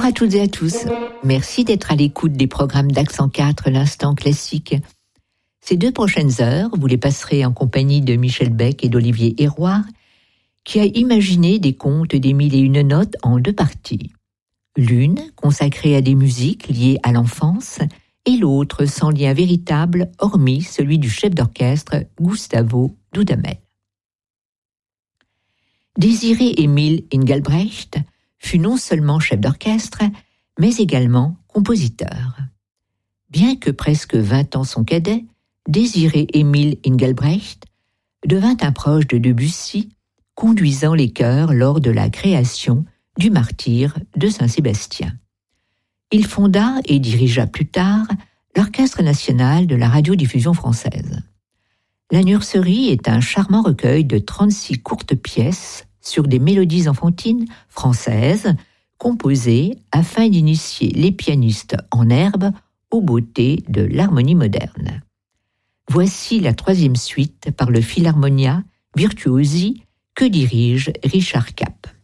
à toutes et à tous. Merci d'être à l'écoute des programmes d'Accent 4, l'Instant Classique. Ces 2 prochaines heures, vous les passerez en compagnie de Michel Beck et d'Olivier Héroard, qui a imaginé des contes des 1001 notes en 2 parties. L'une consacrée à des musiques liées à l'enfance et l'autre sans lien véritable, hormis celui du chef d'orchestre Gustavo Dudamel. Désiré Emil Engelbrecht fut non seulement chef d'orchestre, mais également compositeur. Bien que presque 20 ans son cadet, Désiré Emil Engelbrecht devint un proche de Debussy, conduisant les chœurs lors de la création du Martyre de Saint-Sébastien. Il fonda et dirigea plus tard l'Orchestre national de la radiodiffusion française. La Nurserie est un charmant recueil de 36 courtes pièces sur des mélodies enfantines françaises composées afin d'initier les pianistes en herbe aux beautés de l'harmonie moderne. Voici la 3e suite par le Philharmonia Virtuosi que dirige Richard Kapp.